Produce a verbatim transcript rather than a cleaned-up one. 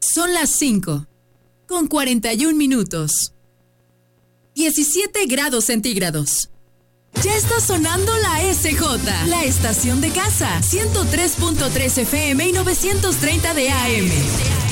Son las cinco, con cuarenta y un minutos. diecisiete grados centígrados. Ya está sonando la S J, la estación de casa, ciento tres punto tres F M y novecientos treinta de A M.